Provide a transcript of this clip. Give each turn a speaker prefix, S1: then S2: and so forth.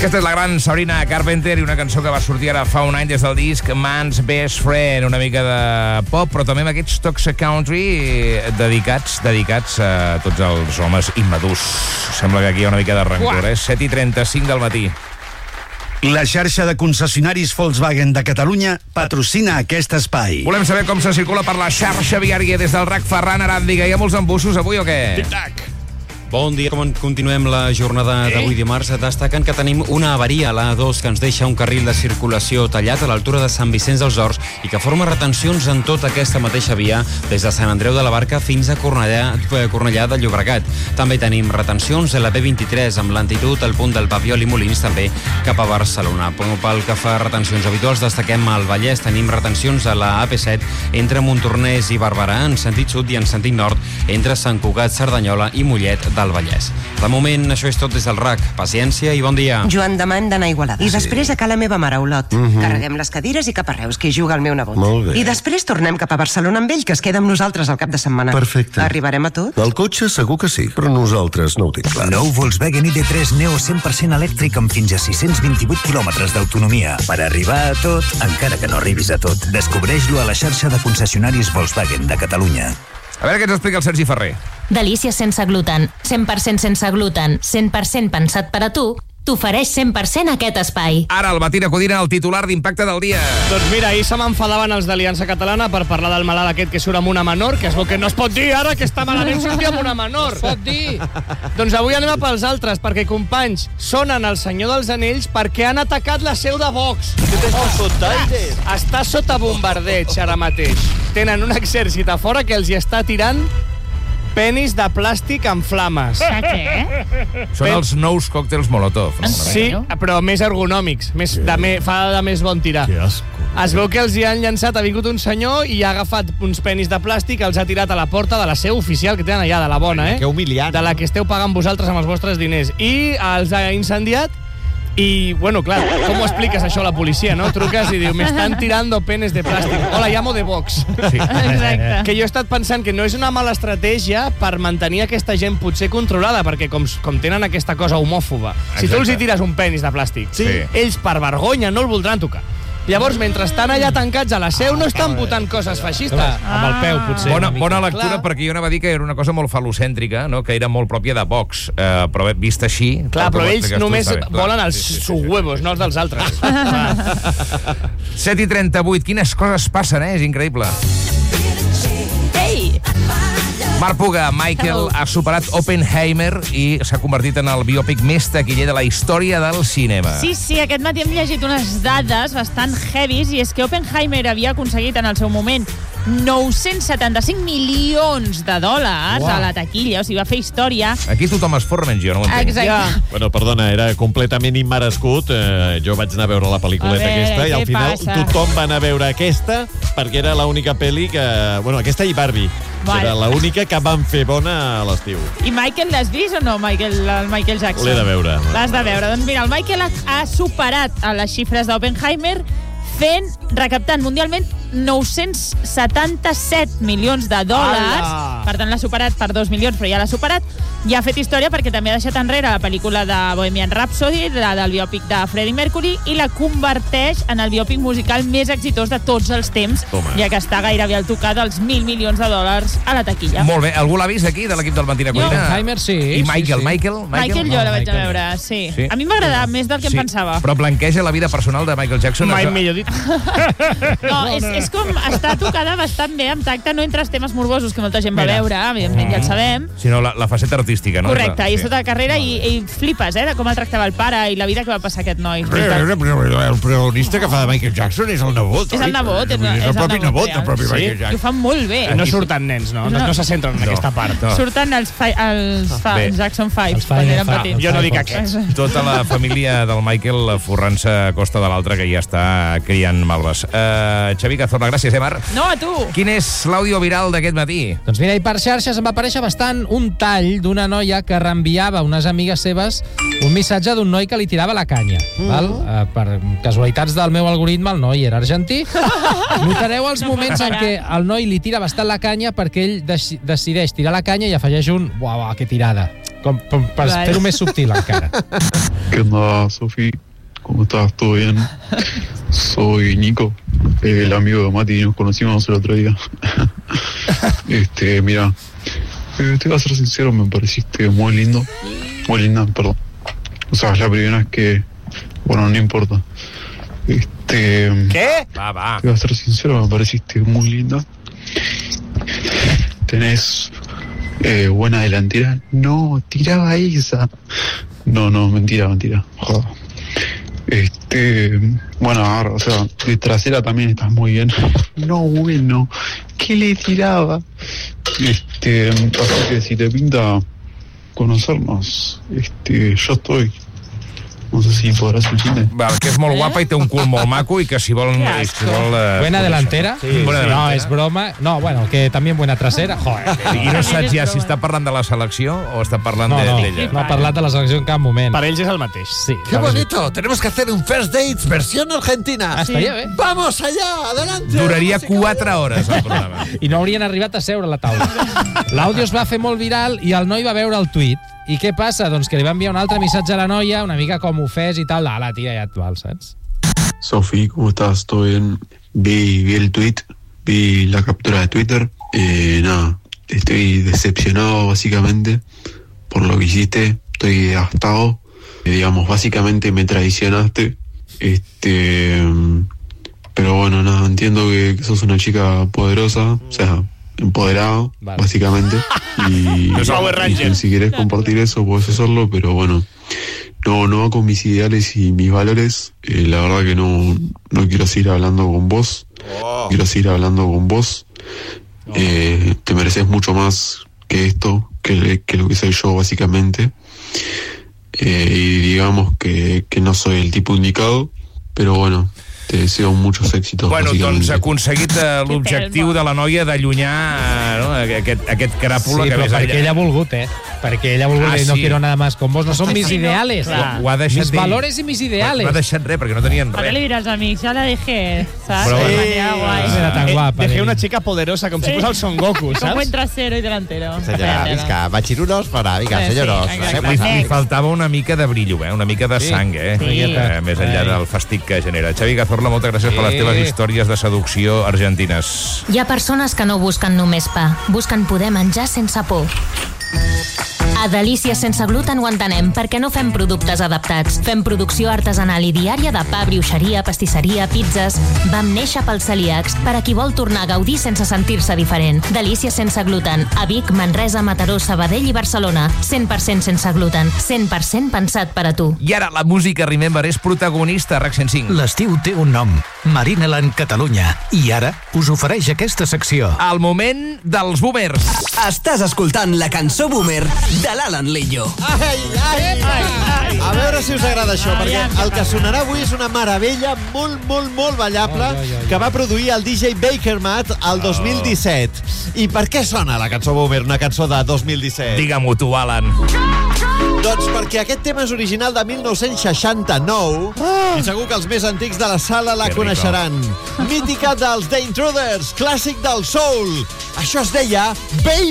S1: Aquesta és la gran Sabrina Carpenter i una cançó que va sortir ara fa un any des del disc Man's Best Friend, una mica de pop, però també amb aquests tocs country dedicats a tots els homes immadurs. Sembla que aquí hi ha una mica de rancor, 7:35 del matí.
S2: La xarxa de concessionaris Volkswagen de Catalunya patrocina aquest espai.
S1: Volem saber com se circula per la xarxa viària des del RAC Ferran Aràndiga. Hi ha molts embussos avui o què?
S3: Tic-tac. Bon dia, com continuem la jornada d'avui dimarts, destacant que tenim una avaria a l'A2 que ens deixa un carril de circulació tallat a l'altura de Sant Vicenç dels Horts i que forma retencions en tota aquesta mateixa via des de Sant Andreu de la Barca fins a Cornellà de Llobregat. També tenim retencions a la B23 amb lentitud al punt del Papiol i Molins, també cap a Barcelona. Pel que fa a retencions habituals, destaquem al Vallès, tenim retencions a la AP7 entre Montornès i Barberà en sentit sud i en sentit nord entre Sant Cugat, Cerdanyola i Mollet del Vallès. De moment, això és tot des del RAC. Paciència i bon dia.
S4: Joan Damant d'anar a Igualada. I després a Cala Meva Mare, a Olot. Carreguem les cadires i cap a Reus, que hi juga el meu nebot.
S2: Molt bé.
S4: I després tornem cap a Barcelona amb ell, que es queda amb nosaltres al cap de setmana.
S2: Perfecte.
S4: Arribarem a tot?
S2: El cotxe segur que sí, però nosaltres no ho tinc clar.
S5: Nou Volkswagen ID3 Neo 100% elèctric amb fins a 628 quilòmetres d'autonomia. Per arribar a tot, encara que no arribis a tot. Descobreix-lo a la xarxa de concessionaris Volkswagen de Catalunya.
S1: A veure què ens explica el Sergi Ferrer.
S6: Delícies sense gluten, 100% sense gluten, 100% pensat per a tu, t'ofereix 100% aquest espai.
S1: Ara al matí acudint al titular d'impacte del dia.
S7: Doncs mira, ahir se m'enfadaven els d'Aliança Catalana per parlar del malalt aquest que surt amb una menor, que es veu que no es pot dir ara que està malament sortir amb una menor. Es pot dir. Doncs avui anem a pels altres, perquè, companys, sonen el Senyor dels Anells perquè han atacat la seu de Vox. Està sota bombardeig ara mateix. Tenen un exèrcit a fora que els hi està tirant penis de plàstic en flames.
S6: Què?
S1: Són els nous còctels Molotov. No?
S7: Sí, però més ergonòmics, fa de més bon tirar.
S3: Que asco.
S7: Es veu que els hi han llançat, ha vingut un senyor i ha agafat uns penis de plàstic, els ha tirat a la porta de la seu oficial que tenen allà, de la bona,
S3: Que humiliant.
S7: de la que esteu pagant vosaltres amb els vostres diners. I els ha incendiat. I, bueno, clar, com ho expliques això a la policia, no? Truques i diu, me están tirando penes de plàstic. Hola, llamo de Vox.
S1: Sí.
S6: Exacte.
S7: Que jo he estat pensant que no és una mala estratègia per mantenir aquesta gent potser controlada, perquè com tenen aquesta cosa homòfoba, si tu els hi tires un penis de plàstic, ells per vergonya no el voldran tocar. Llavors, mentre estan allà tancats a la seu, no estan votant coses feixistes.
S3: Amb el peu, potser.
S1: Bona lectura, perquè jo anava a dir que era una cosa molt falocèntrica, no? Que era molt pròpia de Vox, però vist així...
S7: Clar, però ells només volen els sus huevos, no els dels altres.
S1: 7:38, quines coses passen, És increïble.
S6: Ei!
S1: Marc Puga, Michael ha superat Oppenheimer i s'ha convertit en el biòpic més taquiller de la història del cinema.
S8: Sí, aquest matí hem llegit unes dades bastant heavies i és que Oppenheimer havia aconseguit en el seu moment 975 milions de dòlars a la taquilla, o sigui, va fer història.
S1: Aquí tothom es forra menys jo, no ho entenc.
S8: Exacte.
S9: Bueno, perdona, era completament immerescut. Jo vaig anar a veure la pel·lículeta aquesta i al final tothom va anar a veure aquesta perquè era l'única pel·li que... Bueno, aquesta i Barbie. Era l'única que van fer bona a l'estiu.
S8: I Michael, l'has vist o no, el Michael Jackson?
S9: L'he de veure.
S8: L'has de veure. Doncs mira, el Michael ha superat a les xifres d'Oppenheimer recaptant mundialment 977 milions de dòlars. Per tant, l'ha superat per 2 milions, però ja l'ha superat. I ha fet història perquè també ha deixat enrere la pel·lícula de Bohemian Rhapsody, la del biòpic de Freddie Mercury, i la converteix en el biòpic musical més exitós de tots els temps, ja que està gairebé al tocar dels 1.000 milions de dòlars a la taquilla.
S1: Molt bé. Algú l'ha vist aquí, de l'equip del Matina Cuina?
S7: Oppenheimer, sí.
S1: I Michael?
S8: Michael jo la vaig a veure, sí. A mi m'agrada més del que em pensava.
S1: Però blanqueja la vida personal de Michael Jackson.
S7: Mai millor dit.
S8: No, és com està tocada bastant bé, amb tacte, no entre els temes morbosos que molta gent va veure, evidentment ja el sabem.
S1: Sinó la faceta artística, no?
S8: Correcte, i és tota la carrera i flipes, de com el tractava el pare i la vida que va passar aquest noi.
S9: El protagonista que fa de Michael Jackson és el nebot.
S8: És el nebot,
S9: és el propi nebot del propi Michael Jackson.
S8: I ho fan molt bé.
S7: No surten nens, no? No se centren en aquesta part.
S8: Surten els Jackson 5, quan eren petits.
S7: Jo no dic aquests.
S1: Tota la família del Michael forrant-se a costa de l'altra, que ja està criant malves. Xavi Cazorla, gràcies, Marc?
S8: No, a tu!
S1: Quin és l'àudio viral d'aquest matí?
S10: Doncs mira, i per xarxes em va aparèixer bastant un tall d'una noia que reenviava a unes amigues seves un missatge d'un noi que li tirava la canya. Val? Per casualitats del meu algoritme, el noi era argentí. Notareu els moments en què el noi li tira bastant la canya perquè ell decideix tirar la canya i afegeix un "Uau, que tirada". Com per fer-ho més subtil encara.
S11: ¿Qué onda, Sofi? ¿Cómo estás? ¿Todo bien? Soy Nico, el amigo de Mati, nos conocimos el otro día. Mira, te voy a ser sincero, me pareciste muy lindo. Muy linda, perdón. O sea, es la primera vez que... Bueno, no importa.
S1: ¿Qué? Va.
S11: Te voy a ser sincero, me pareciste muy linda. Tenés buena delantera. No, tiraba esa. No, mentira. Joder. Bueno, ahora, o sea, de trasera también estás muy bien. No, bueno, ¿qué le tiraba? Así que si te pinta conocernos, yo estoy. No sé si podràs entendre.
S1: Val, que és molt guapa i té un cul molt maco i que si vol...
S10: Buena delantera?
S1: Sí.
S10: No, és broma. No, bueno, que també buena trasera. Joder.
S1: I no saps ja si està parlant de la selecció o està parlant d'ella.
S10: No ha parlat de la selecció en cap moment.
S7: Per ells és el mateix.
S10: Sí.
S12: ¡Qué bonito! Tenemos que hacer un first dates versión argentina.
S10: Estaria bé.
S12: ¡Vamos allá! ¡Adelante!
S1: Duraria 4 hores el programa.
S10: I no haurien arribat a seure a la taula. L'àudio es va fer molt viral i el noi va veure el tuit. I què passa? Doncs que li va enviar un altre missatge a la noia, una mica com ofès i tal. La tira, ja et val, saps?
S11: Sofi, ¿cómo estás? ¿Todo bien? Vi el tweet, vi la captura de Twitter. Nada, estoy decepcionado básicamente por lo que hiciste. Estoy devastado. Digamos, básicamente me traicionaste. Pero bueno, nada, entiendo que sos una chica poderosa, o sea, empoderado, básicamente. Y si querés compartir eso, podés hacerlo, pero bueno, no va con mis ideales y mis valores. La verdad que no quiero seguir hablando con vos. Quiero seguir hablando con vos. Te mereces mucho más que esto, que lo que soy yo, básicamente. Y digamos que no soy el tipo indicado, pero bueno, te deseo muchos éxitos.
S1: Bueno, doncs ha aconseguit l'objectiu de la noia d'allunyar aquest cràpula que
S10: però
S1: més
S10: perquè ella ha volgut, perquè ella ha volgut dir no quiero nada más con vos, no son mis ideales.
S1: Ho ha deixat
S10: mis valores y mis ideales.
S1: No ha deixat res, perquè no tenien
S8: ¿Para qué le
S1: res.
S8: dirás a los amigos? Ya la dejé, ¿sabes?
S1: Però bueno.
S10: Era tan guapa.
S7: Dejé una chica poderosa, com si fos el Son Goku,
S8: Con
S7: saps?
S8: buen trasero y delantero.
S12: Senyora, visca, machirunos para, vinga,
S8: Sí,
S12: senyoros.
S8: exacte.
S1: Li faltava una mica de brillo, una mica de sang, més enllà del fastig que genera. Xavi Cazorla, moltes gràcies per les teves històries de seducció argentines.
S6: Hi ha persones que no busquen només pa, busquen poder menjar sense por. A Delícies sense gluten ho entenem, perquè no fem productes adaptats. Fem producció artesanal i diària de pa, brioixeria, pastisseria, pizzas. Vam néixer pels celíacs, per a qui vol tornar a gaudir sense sentir-se diferent. Delícies sense gluten. A Vic, Manresa, Mataró, Sabadell i Barcelona. 100% sense gluten. 100% pensat per a tu.
S1: I ara la música Remember és protagonista a RAC 105.
S5: L'estiu té un nom, Marineland Catalunya. I ara us ofereix aquesta secció.
S1: El moment dels boomers.
S13: Estàs escoltant la cançó boomer de l'Alan Lillo.
S12: A veure si us agrada això, perquè el que sonarà avui és una meravella molt ballable que va produir el DJ Baker Matt el 2017. I per què sona la cançó boomer, una cançó de 2017?
S1: Digue-m'ho tu, Alan.
S12: Doncs perquè aquest tema és original de 1969 i segur que els més antics de la sala la coneixeran. Mítica dels The Intruders, clàssic del soul. Això es deia Baby